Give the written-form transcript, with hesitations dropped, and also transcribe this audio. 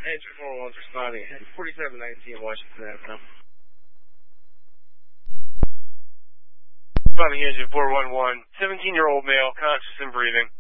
Engine 411's responding at 4719 Washington Avenue. Responding Engine 411, 17-year-old male, conscious and breathing.